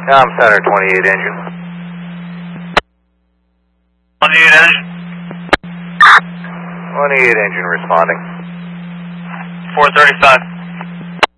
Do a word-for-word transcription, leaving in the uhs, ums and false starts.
I'm center twenty-eight engine. twenty-eight engine. twenty-eight engine responding. four thirty-five.